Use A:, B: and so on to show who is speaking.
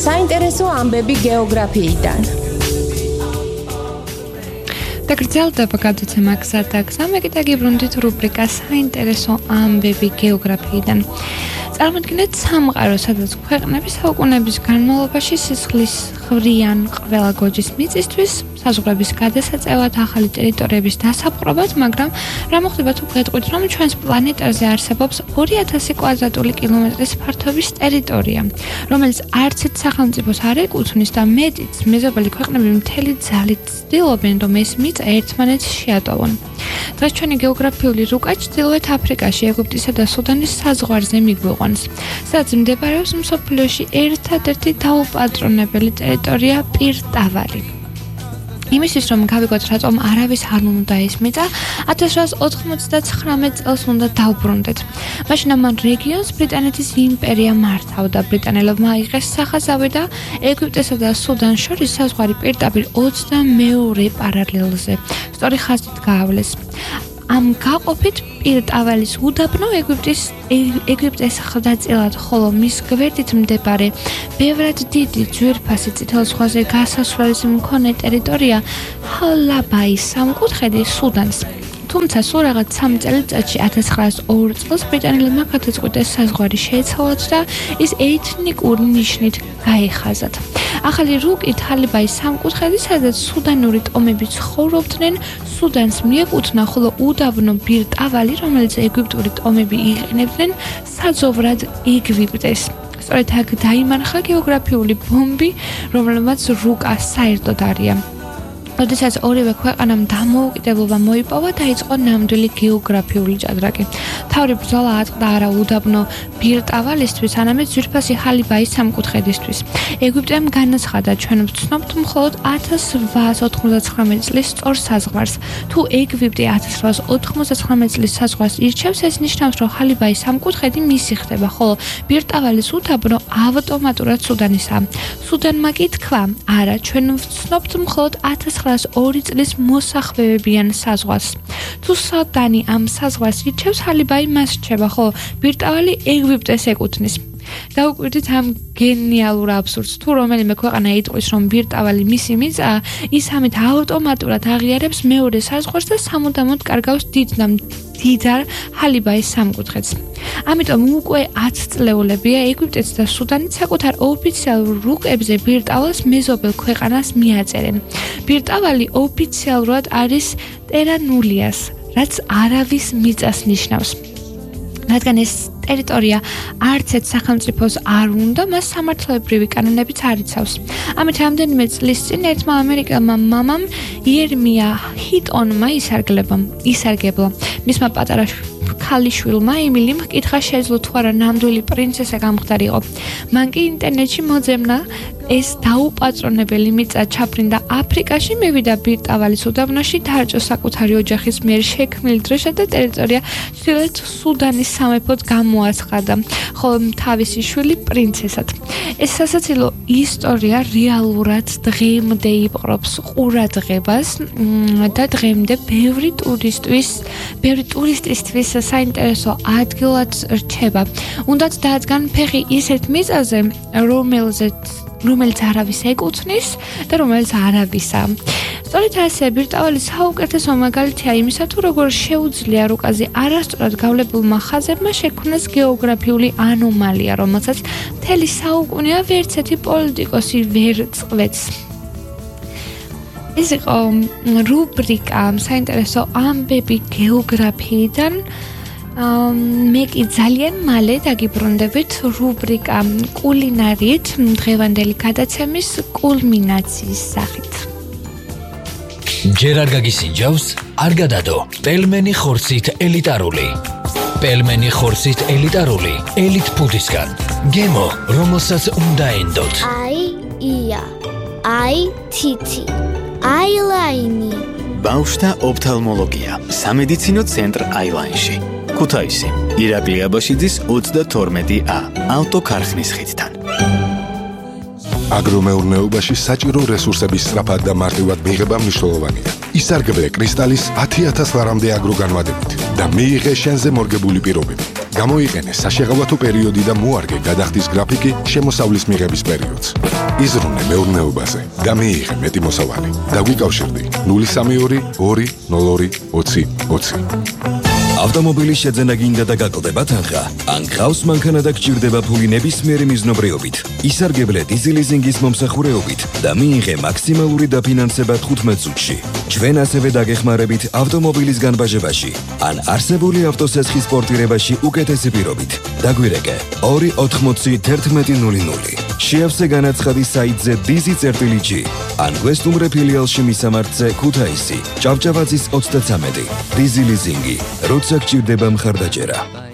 A: საინტერესო ამბები გეოგრაფიიდან.
B: დაგრძელდება გადაცემა გზა და გზა. მე კიდევ გიბრუნდით რუბრიკა საინტერესო ამბები გეოგრაფიიდან. წარმოიდგინეთ სამყაროს, სადაც ქვეყნები საუკუნეების განმავლობაში სისხლის ხრიან ყველა გოჯის მიწისთვის, საზღვრების გადასაწევად, ახალი ტერიტორიების დასაპყრობად, მაგრამ რა მოხდება თუ გეტყვით, რომ ჩვენს პლანეტაზე არსებობს 2000 კვადრატული კილომეტრის ფართობის ტერიტორია, რომელიც არც ერთ სახელმწიფოს არ ეკუთვნის და მეტიც მეზობელი ქვეყნები მთელი ძალით ცდილობენ, რომ ეს მიწა ერთმანეთს შეატოვონ. დღეს ჩვენი გეოგრაფიული რუკა ჩრდილოეთ აფრიკაში, ეგვიპტისა და სუდანის საზღვარზე მიგვიყვანს, სადაც მდებარეობს მსოფლიოში ერთადერთი დაუპატრონებელი ტერიტორია პირტავალი. იმისთვის რომ გავიგოთ რატომ არავის არ უნდა ეს მიწა 1899 წელს უნდა დავბრუნდეთ. მაშინ ამ რეგიონს ბრიტანეთის იმპერია მართავდა. ბრიტანელებმა აიღეს სახაზავი და ეგვიპტესა და სუდანს შორის საზღვარი პირდაპირ 22 პარალელზე სწორი ხაზით გაავლეს. ამ გაყოფით პირტავალის უდაბნო ეგვიპტეს ხვდაწილად, ხოლო მის გვერდით მდებარე ბევრად დიდი ძვირფასი წითელ ზღვაზე გასასვლელის მქონე ტერიტორია ჰალაბაის სამკუთხედი სუდანს. თუმცა სულ რაღაც 3 წელიწადში 1902 წელს ბრიტანელებმა გადაწყვიტეს საზღვარი შეეცვალათ და ის ეთნიკური ნიშნით გაეხაზათ. ახალი რუკით ჰალაბაის სამკუთხედი, სადაც სუდანური ტომები ცხოვრობდნენ, სუდანს მიეკუთვნა, ხოლო უდაბნო პირტავალი, რომელიც ეგვიპტური ტომები იყენებდნენ, საძოვრად ეგვიპტეს. სწორედ აქ დაიმარხა გეოგრაფიული ბომბი, რომელმაც რუკა საერთოდ არია. როდესაც ორივე ქვეყანამ დამოუკიდებლობა მოიპოვა, დაიწყო ნამდვილი გეოგრაფიული ჭადრაკი. თავი ბრძოლა ატყდა არა უდაბნო პირტავალისთვის, არამედ ძვირფასი ჰალაბაის სამკუთხედისთვის. ეგვიპტემ განაცხადა, ჩვენ ვცნობთ მხოლოდ 1899 წლის სწორ საზღვარს. თუ ეგვიპტე 1899 წლის საზღვარს ირჩევს, ეს ნიშნავს, რომ ჰალაბაის სამკუთხედი მისი ხდება, ხოლო პირტავალის უდაბნო ავტომატურად სუდანისაა. სუდანმა კი თქვა, არა, ჩვენ ვცნობთ მხოლოდ 1902 წლის მოსახლეებიან საზღვარს. თუ სუდანი ამ საზღვარს ირჩევს, ჰალაბაი მას რჩება, ხოლო პირტავალი ეგვიპტეს ეკუთვნის. დაუკვირდით ამ გენიალურ აბსურდს. თუ რომელიმე ქვეყანა იტყვის, რომ პირტავალი მისი მიწაა, ის ამით ავტომატურად აღიარებს მეორე საზღვარს და სამუდამოდ კარგავს დიდარ ჰალაბაის სამკუთხედს. ამიტომ უკვე 10 წლეულებია ეგვიპტეც და სუდანიც საკუთარ ოფიციალურ რუკებზე პირტავალს მეზობელ ქვეყანას მიაწერენ. პირტავალი ოფიციალურად არის ტერა ნულიას, რაც არავის მიწას ნიშნავს. რადგან ეს ტერიტორია არც ერთ სახელმწიფოს არ უნდა, მას სამართლებრივი კანონებიც არ იცავს. ამით რამდენიმე წლის წინ ერთმა ამერიკელმა მამამ იერმია ჰიტონმა ისარგებლა. მისმა პატარა ქალიშვილმა ემილიმ ჰკითხა შეძლო თუ არა ნამდვილი პრინცესა გამხდარიყო. მან კი ინტერნეტში მოძებნა ეს დაუპატრონებელი მიწა ჩაფრინდა აფრიკაში, მივიდა პირტავალის უდაბნოში, დაარჭო საკუთარი ოჯახის მიერ შექმნილი დროშა და ტერიტორია ჩრდილოეთ სუდანის სამეფოდ გამოაცხადა, ხოლო თავისი შვილი პრინცესად. ეს სასაცილო ისტორია რეალურად დღემდე იპყრობს ყურადღებას და დღემდე ბევრი ტურისტისთვის საინტერესო ადგილად რჩება. უნდათ დაადგან ფეხი ისეთ მიწაზე, რომელიც არავის ეკუთვნის და რომელიც არავისა. სწორედ ასე პირტავალის საუკეთესო მაგალითია იმისა, თუ როგორ შეუძლია რუკაზე არასწორად გავლებულმა ხაზებმა შექმნას გეოგრაფიული ანომალია, რომელსაც მთელი საუკუნეა ვერცერთი პოლიტიკოსი ვერ წყვეტს. ეს იყო რუბრიკა საინტერესო ამბები გეოგრაფიიდან. მე კი ძალიან მალე დაგიბრუნდებით რუბრიკა კულინარიით დღევანდელი გადაცემის კულმინაციის სახით.
C: ჯერ არ გაგისინჯავს, არ გადადო. პელმენი ხორცით ელიტარული. პელმენი ხორცით ელიტარული, ელიტ ფუდისგან. გემო, რომელსაც უნდა ენდოთ.
D: ია, თითი, აილაინი.
E: ბავშვთა ოფთალმოლოგია, სამედიცინო ცენტრ აილაინში. ქუთაისი, ირაკლი აბაშიძის 32A, ავტოქარხნის ხიდთან.
F: აგრომეურნეობაში საჭირო რესურსების სწრაფად და მარტივად მიღება მნიშვნელოვანია. ისარგებლე კრისტალის 10,000 ლარამდე აგროგანვადებით და მიიღე შენზე მორგებული პირობები. გამოიყენე საშეღავათო პერიოდი და მოარგე გადახდის გრაფიკი შემოსავლის მიღების პერიოდს. იზრუნე მეურნეობაზე და მიიღე მეტი მოსავალი. დაგვიკავშირდი 032 202 20 20.
G: ავტომობილის შეძენა გინდა და გაკლდება თანხა. ან გყავს მანქანა და გჭირდება ფული ნებისმიერი მიზნობრიობით. ისარგებლე დიზელიზინგის მომსახურეობით და მიიღე მაქსიმალური დაფინანსება 15 წუთში. ჩვენ ასევე დაგეხმარებით ავტომობილის განბაჟებაში ან არსებული ავტოსესხის პორტირებაში უკეთესი პირობით. დაგვირეკე 280 შეავსე განაცხადი საიტზე dizi.g ან გვესტუმრე ფილიალში მისამართზე ქუთაისი, ჭავჭავაძის 33. დიზელიზინგი როცა გჭირდება მხარდაჭერა.